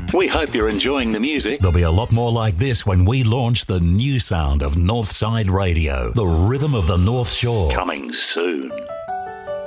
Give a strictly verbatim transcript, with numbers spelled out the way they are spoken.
We hope you're enjoying the music. There'll be a lot more like this when we launch the new sound of Northside Radio, the rhythm of the North Shore. Coming soon.